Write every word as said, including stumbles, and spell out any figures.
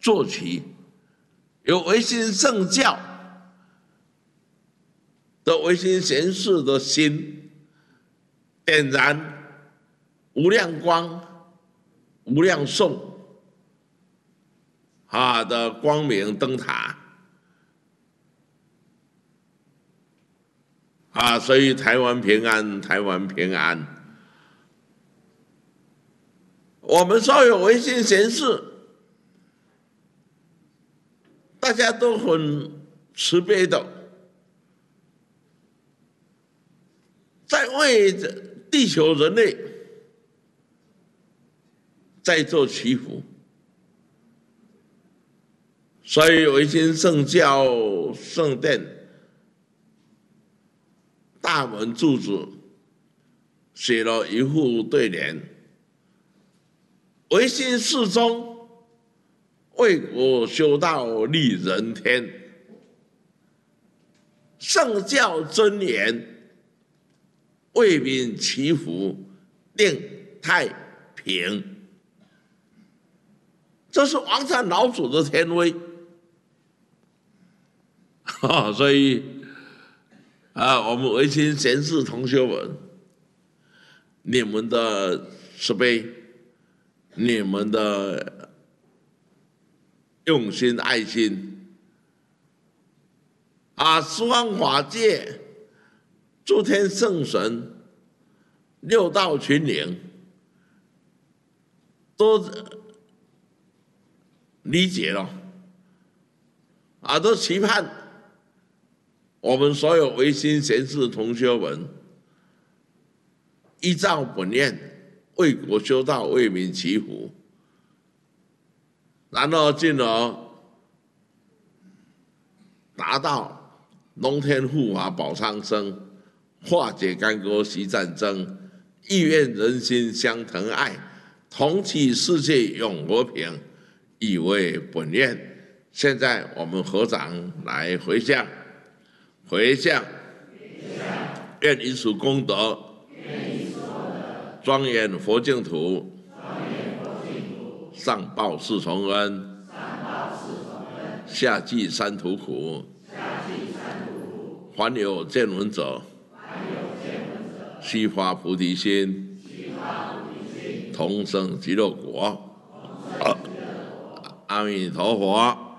做起，有维新圣教的维新贤士的心，点燃无量光、无量颂啊的光明灯塔啊，所以台湾平安，台湾平安。我们所有维新贤士，大家都很慈悲的，在为地球人类在做祈福。所以维新圣教圣殿大门柱子写了一副对联：维新事宗，为国修道利人天；圣教真言，为民祈福定太平。这是王禅老祖的天威。哦、所以啊，我们维新贤士同学们，你们的慈悲，你们的用心爱心啊，十方法界诸天圣神、六道群灵都理解了啊，都期盼我们所有维新贤士同学们依照本愿，为国修道，为民祈福，然后进而达到龙天护法保苍生，化解干戈息战争，意愿人心相疼爱，同祈世界永和平，以为本愿。现在我们合掌来回向。回向，愿以此功德，庄严佛净土，上报四重恩，下济三途苦，还有见闻者，悉发菩提心，同生极乐国。阿弥陀佛。